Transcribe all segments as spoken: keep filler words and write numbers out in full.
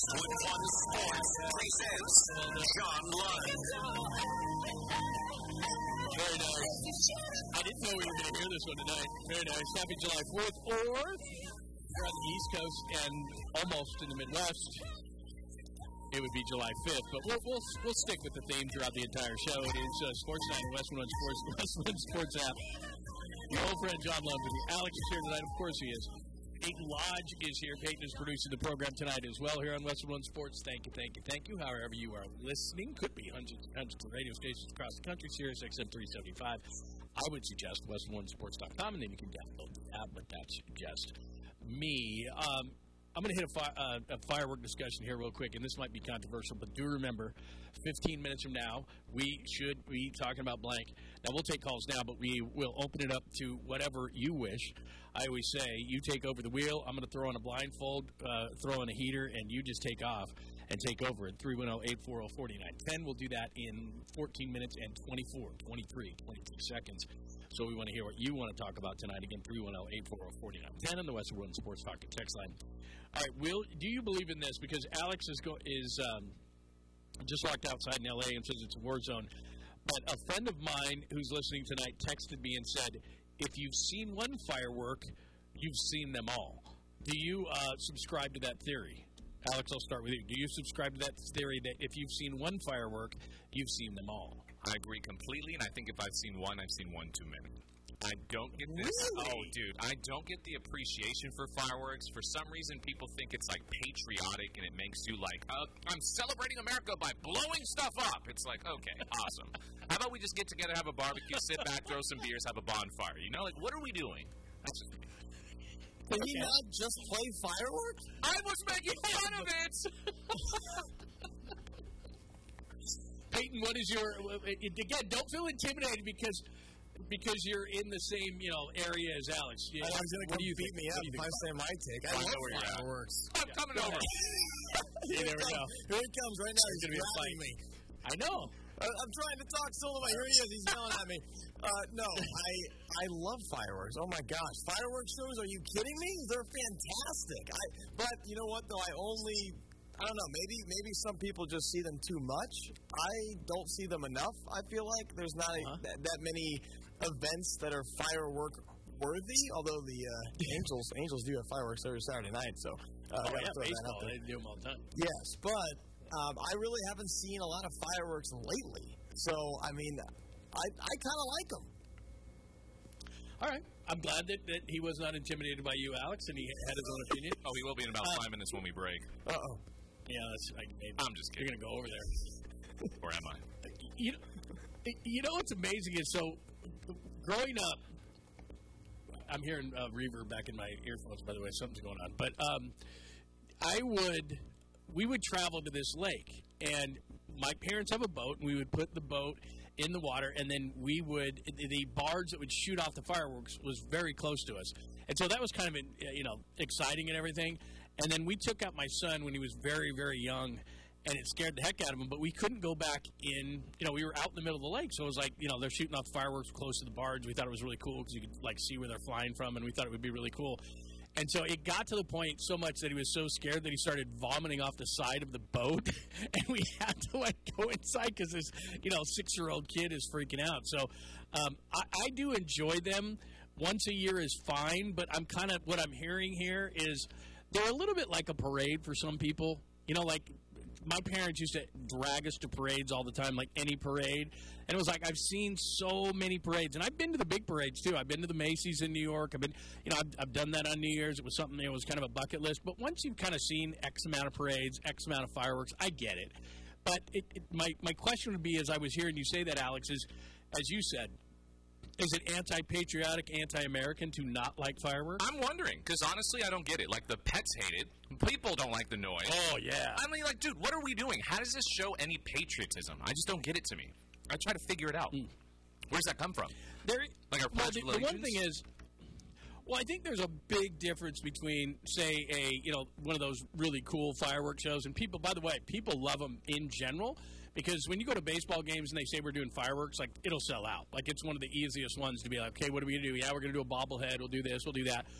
Westwood One Sports presents John Lund. Very nice. I didn't know we were going to hear this one tonight. Very nice. Happy July fourth. Or, here on the East Coast and almost in the Midwest, it would be July fifth. But we'll, we'll, we'll stick with the theme throughout the entire show. It is uh, Sports Night in Westwood One Sports, Westwood Sports app. Your old friend John Lund with you. Alex is here tonight. Of course he is. Peyton Lodge is here. Peyton is producing the program tonight as well here on Westwood One Sports. Thank you, thank you, thank you. However you are listening, could be hundreds and hundreds of radio stations across the country. Sirius X M three seventy-five. I would suggest Westwood One Sports dot com, and then you can download the app, but that's just me. Um, I'm going to hit a, fi- uh, a firework discussion here real quick, and this might be controversial, but do remember, fifteen minutes from now, we should be talking about blank. Now, we'll take calls now, but we will open it up to whatever you wish. I always say, you take over the wheel, I'm going to throw on a blindfold, uh, throw on a heater, and you just take off and take over at three one zero, eight four zero, four nine one zero. We'll do that in fourteen minutes and twenty-four, twenty-three, twenty-three seconds. So we want to hear what you want to talk about tonight. Again, three one zero, eight four zero, four nine one zero on the Westwood One Sports Talk and Text line. All right, Will, do you believe in this? Because Alex is go- is um, just walked outside in L A and says it's a war zone. But a friend of mine who's listening tonight texted me and said, if you've seen one firework, you've seen them all. Do you uh, subscribe to that theory? Alex, I'll start with you. Do you subscribe to that theory that if you've seen one firework, you've seen them all? I agree completely, and I think if I've seen one, I've seen one too many. I don't get this. Really? Oh, dude, I don't get the appreciation for fireworks. For some reason, people think it's like patriotic, and it makes you like, uh, I'm celebrating America by blowing stuff up. It's like, okay, awesome. How about we just get together, have a barbecue, sit back, throw some beers, have a bonfire? You know, like, what are we doing? That's just me. Can he not just play fireworks? I was making fun of it. Peyton, what is your again? Don't feel intimidated because because you're in the same you know area as Alex. You, I was going to come do you beat think? me up if I say my take. I I know love where you're at. fireworks. I'm coming over. Yeah, there we go. Here he comes right now. He's gonna be a grabbing me. I know. I- I'm trying to talk solo, but here he is. He's yelling at me. Uh, no, I I love fireworks. Oh my gosh, fireworks shows? Are you kidding me? They're fantastic. I but you know what though? I only I don't know. Maybe maybe some people just see them too much. I don't see them enough. I feel like there's not a, Uh-huh. that, that many events that are firework worthy. Although the uh, Angels Angels do have fireworks every Saturday night, so uh, Oh, I gotta yeah, throw that out baseball. there. They do them all the time. Yes, but um, I really haven't seen a lot of fireworks lately. So, I mean, I, I kind of like them. All right. I'm glad that, that he was not intimidated by you, Alex, and he had his own opinion. Oh, we will be in about Uh, five minutes when we break. Uh-oh. Yeah, that's like maybe I'm just you're kidding. gonna go over there. Or am I? You know, you know what's amazing is so growing up. I'm hearing uh, reverb back in my earphones. By the way, something's going on. But um, I would, we would travel to this lake, and my parents have a boat, and we would put the boat in the water, and then we would the barge that would shoot off the fireworks was very close to us, and so that was kind of you know exciting and everything. And then we took out my son when he was very very young, and it scared the heck out of him. But we couldn't go back in. You know, we were out in the middle of the lake, so it was like you know they're shooting off fireworks close to the barge. We thought it was really cool because you could like see where they're flying from, and we thought it would be really cool. And so it got to the point so much that he was so scared that he started vomiting off the side of the boat, and we had to like go inside because this, you know, six-year-old kid is freaking out. So um, I, I do enjoy them. Once a year is fine, but I'm kind of what I'm hearing here is they're a little bit like a parade for some people. You know, like my parents used to drag us to parades all the time, like any parade. And it was like, I've seen so many parades. And I've been to the big parades, too. I've been to the Macy's in New York. I've been, you know, I've, I've done that on New Year's. It was something that was kind of a bucket list. But once you've kind of seen X amount of parades, X amount of fireworks, I get it. But it, it, my, my question would be, as I was hearing you say that, Alex, is, as you said, is it anti-patriotic, anti-American to not like fireworks? I'm wondering, because honestly, I don't get it. Like, the pets hate it. People don't like the noise. Oh, yeah. I mean, like, dude, what are we doing? How does this show any patriotism? I just don't get it to me. I try to figure it out. Mm. Where does that come from? There, like our well, Pledge the, of the one Allegiance? thing is, well, I think there's a big difference between, say, a you know one of those really cool fireworks shows, and people. By the way, people love them in general because when you go to baseball games and they say we're doing fireworks, like it'll sell out. Like it's one of the easiest ones to be like, okay, what are we gonna do? Yeah, we're gonna do a bobblehead. We'll do this. We'll do that.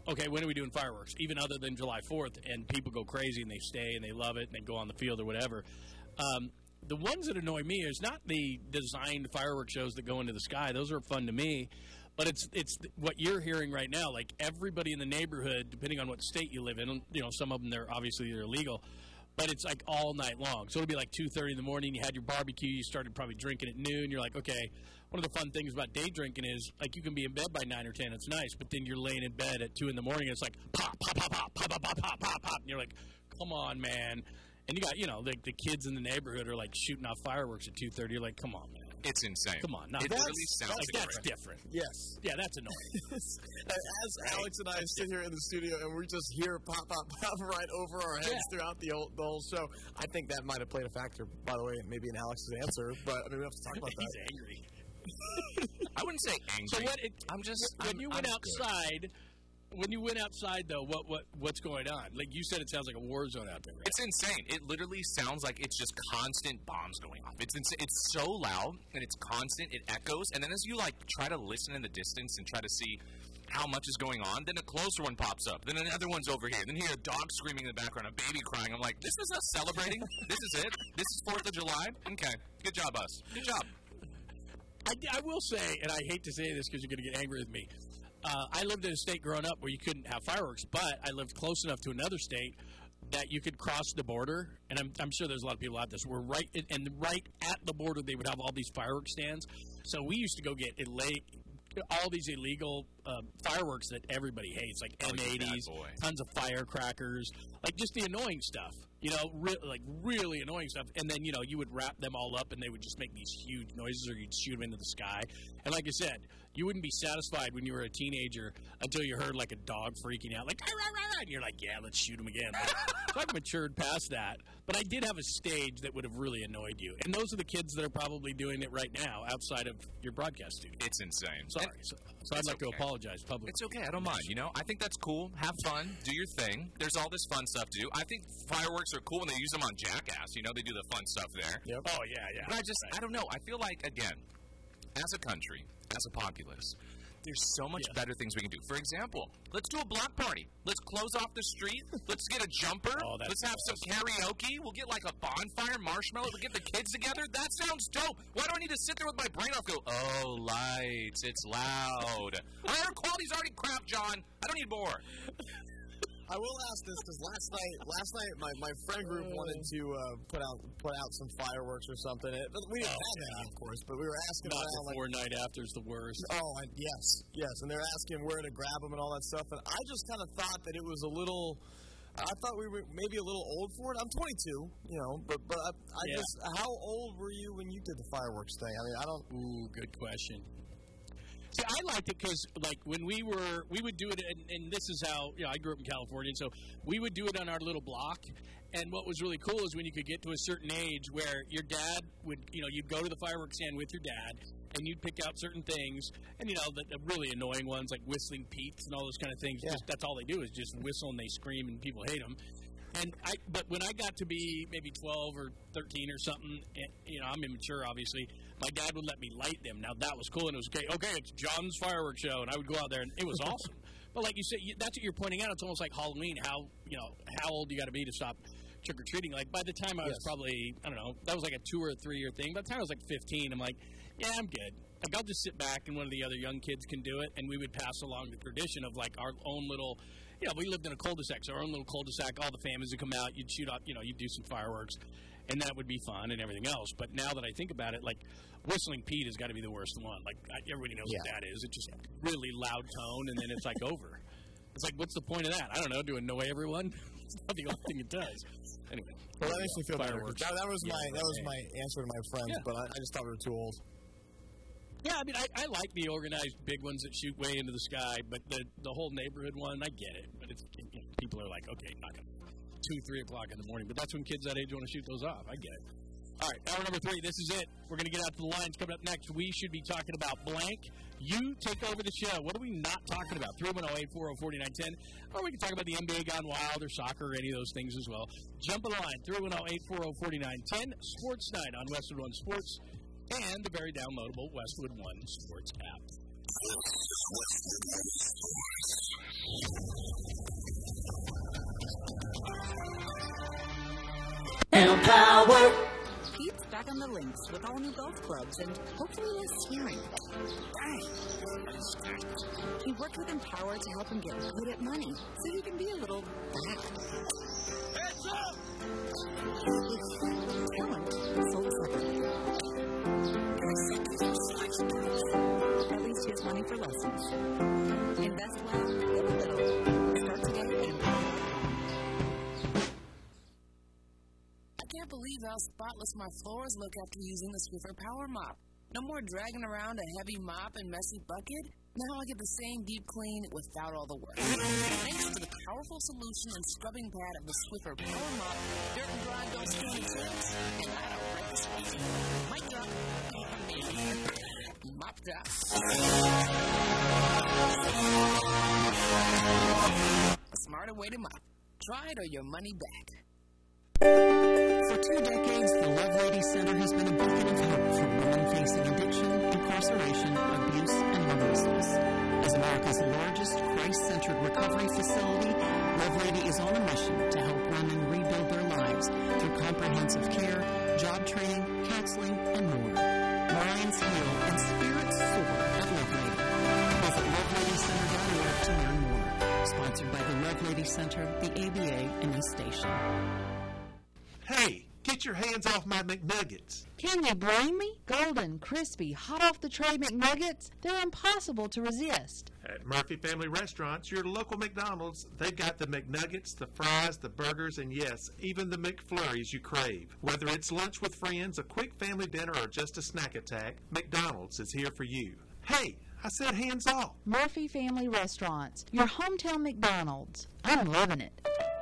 okay, when are we doing fireworks? Even other than July fourth, and people go crazy and they stay and they love it and they go on the field or whatever. Um, the ones that annoy me is not the designed fireworks shows that go into the sky. Those are fun to me. But it's it's what you're hearing right now. Like everybody in the neighborhood, depending on what state you live in, you know, some of them they're obviously they're illegal, but it's like all night long. So it'll be like two thirty in the morning. You had your barbecue. You started probably drinking at noon. You're like, okay. One of the fun things about day drinking is like you can be in bed by nine or ten. It's nice, but then you're laying in bed at two in the morning. And it's like pop, pop, pop, pop, pop, pop, pop, pop, pop, pop. And you're like, come on, man. And you got you know the the kids in the neighborhood are like shooting off fireworks at two thirty. You're like, come on, man. It's insane. Come on, no, it that's, really sounds like, that's different. different. Yes. Yeah, that's annoying. As Alex and I sit here in the studio and we just hear pop, pop, pop right over our heads yeah. throughout the whole, the whole show, I think that might have played a factor, by the way, maybe in Alex's answer, but I mean, we have to talk about that. He's angry. I wouldn't say angry. So what? It, I'm just when I'm, you went I'm outside. Good. When you went outside, though, what, what what's going on? Like you said, it sounds like a war zone out there. Right? It's insane. It literally sounds like it's just constant bombs going off. It's ins- it's so loud and it's constant. It echoes, and then as you like try to listen in the distance and try to see how much is going on, then a closer one pops up. Then another one's over here. Then you hear a dog screaming in the background, a baby crying. I'm like, this is us celebrating. This is it. This is Fourth of July. Okay, good job, us. Good job. I, I will say, and I hate to say this because you're going to get angry with me. Uh, I lived in a state growing up where you couldn't have fireworks, but I lived close enough to another state that you could cross the border, and I'm, I'm sure there's a lot of people out there. So we're right, and right at the border, they would have all these fireworks stands. So we used to go get illa- all these illegal uh, fireworks that everybody hates, like oh, M eighties, tons of firecrackers, like just the annoying stuff. You know, re- like really annoying stuff. And then, you know, you would wrap them all up and they would just make these huge noises or you'd shoot them into the sky. And like I said, you wouldn't be satisfied when you were a teenager until you heard like a dog freaking out, like, rah, rah, rah, and you're like, yeah, let's shoot him again. So I've matured past that. But I did have a stage that would have really annoyed you. And those are the kids that are probably doing it right now outside of your broadcast studio. It's insane. Sorry. So, so I'd like okay. to apologize publicly. It's okay. I don't mind. You know, I think that's cool. Have fun. Do your thing. There's all this fun stuff to do. I think fireworks are cool when they use them on Jackass. You know, they do the fun stuff there. Yep. Oh, yeah, yeah. But I just, I don't know. I feel like, again, as a country, as a populace, there's so much yes. better things we can do. For example, let's do a block party. Let's close off the street. Let's get a jumper. Oh, let's have awesome. some karaoke. We'll get like a bonfire, marshmallow. We'll get the kids together. That sounds dope. Why do I need to sit there with my brain off go, oh, lights, it's loud. Our air quality's already crap, John. I don't need more. I will ask this because last night, last night my, my friend group wanted to uh, put out put out some fireworks or something. It, we didn't have that, of course, but we were asking Not around. before like, night after is the worst. Oh, and yes, yes, and they're asking where to grab them and all that stuff. And I just kind of thought that it was a little. I thought we were maybe a little old for it. I'm twenty-two, you know, but but I, I Yeah. just. How old were you when you did the fireworks thing? I mean, I don't. Ooh, good question. See, I liked it because, like, when we were, we would do it, and, and this is how, you know, I grew up in California, so we would do it on our little block. And what was really cool is when you could get to a certain age where your dad would, you know, you'd go to the fireworks stand with your dad, and you'd pick out certain things, and, you know, the, the really annoying ones like Whistling Pete's and all those kind of things. Yeah. Just, that's all they do is just whistle and they scream and people hate them. And I, but when I got to be maybe twelve or thirteen or something, and, you know, I'm immature, obviously. My dad would let me light them. Now that was cool, and it was okay. Okay, it's John's fireworks show, and I would go out there, and it was awesome. But like you said, you, that's what you're pointing out. It's almost like Halloween. How you know how old you got to be to stop trick or treating? Like by the time I was Yes. probably, I don't know, that was like a two or a three year thing. By the time I was like fifteen, I'm like, yeah, I'm good. Like I'll just sit back, and one of the other young kids can do it, and we would pass along the tradition of like our own little. You know, we lived in a cul-de-sac, so our own little cul-de-sac, all the families would come out, you'd shoot up, you know, you'd do some fireworks, and that would be fun and everything else. But now that I think about it, like, Whistling Pete has got to be the worst one. Like, I, everybody knows Yeah. what that is. It's just really loud tone, and then it's, like, over. It's like, what's the point of that? I don't know, do it annoy everyone? It's not the only thing it does. Anyway. Well, that makes me feel better. Fireworks. That, that was my Yeah, that was right. my answer to my friends, Yeah. but I, I just thought we were too old. Yeah, I mean, I, I like the organized big ones that shoot way into the sky, but the the whole neighborhood one, I get it. But it's you know, people are like, okay, not gonna two, three o'clock in the morning. But that's when kids that age want to shoot those off. I get it. All right, hour number three. This is it. We're gonna get out to the lines. Coming up next, we should be talking about blank. You take over the show. What are we not talking about? three one zero, eight four zero, four nine one zero. Or we can talk about the N B A gone wild or soccer or any of those things as well. Jump on the line. three one zero, eight four zero, four nine one zero. Sports Night on Westwood One Sports and the very downloadable Westwood One Sports app. Power. Pete's back on the links with all new golf clubs and hopefully less hearing. Dang. He worked with Empower to help him get good at money so he can be a little back. Heads up! His talent sold separately. At least he has money for lessons. Invest well, live a little. Start together and I can't believe how spotless my floors look after using the Swiffer Power Mop. No more dragging around a heavy mop and messy bucket. Now I get the same deep clean without all the work. Thanks to the powerful solution and scrubbing pad of the Swiffer Power Mop, dirt and grime don't stand a chance, and I don't break the sweat. Mic drop. Mop drop. A smarter way to mop. Try it or your money back. For two decades, the Lovelady Center has been a beacon of hope for women facing addiction, incarceration, abuse, and homelessness. As America's largest Christ-centered recovery facility, Lovelady is on a mission to help women rebuild their lives through comprehensive care, job training, counseling, and more. Minds heal and spirits soar at Lovelady. Visit lovelady center dot org to learn more. Sponsored by the Lovelady Center, the A B A, and this station. Hey, get your hands off my McNuggets. Can you blame me? Golden, crispy, hot off the tray McNuggets, they're impossible to resist. At Murphy Family Restaurants, your local McDonald's, they've got the McNuggets, the fries, the burgers, and yes, even the McFlurries you crave. Whether it's lunch with friends, a quick family dinner, or just a snack attack, McDonald's is here for you. Hey, I said hands off. Murphy Family Restaurants, your hometown McDonald's. I'm loving it.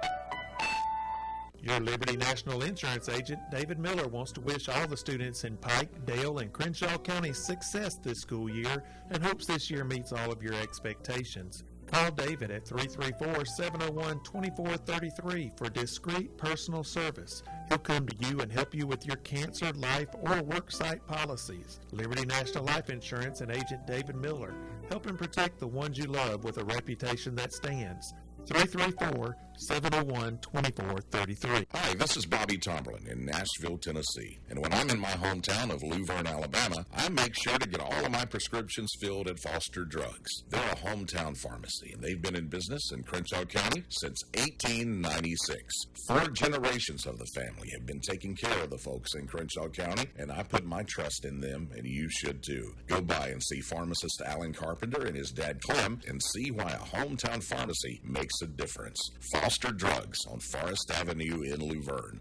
Your Liberty National Insurance agent, David Miller, wants to wish all the students in Pike, Dale, and Crenshaw counties success this school year and hopes this year meets all of your expectations. Call David at three three four, seven oh one, two four three three for discreet personal service. He'll come to you and help you with your cancer, life, or worksite policies. Liberty National Life Insurance and agent David Miller, helping protect the ones you love with a reputation that stands. three three four, seven oh one, two four three three. Hi, this is Bobby Tomberlin in Nashville, Tennessee. And when I'm in my hometown of Luverne, Alabama, I make sure to get all of my prescriptions filled at Foster Drugs. They're a hometown pharmacy, and they've been in business in Crenshaw County since eighteen ninety-six. Four generations of the family have been taking care of the folks in Crenshaw County, and I put my trust in them, and you should too. Go by and see pharmacist Alan Carpenter and his dad Clem and see why a hometown pharmacy makes a difference. Foster Drugs on Forest Avenue in Luverne.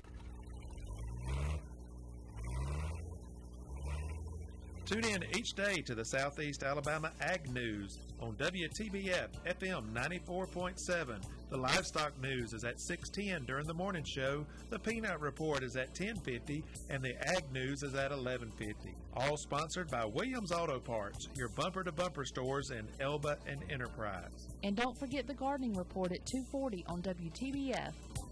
Tune in each day to the Southeast Alabama Ag News on W T B F F M ninety-four point seven. The Livestock News is at six ten during the morning show. The Peanut Report is at ten fifty, and the Ag News is at eleven fifty. All sponsored by Williams Auto Parts, your bumper-to-bumper stores in Elba and Enterprise. And don't forget the Gardening Report at two forty on W T B F.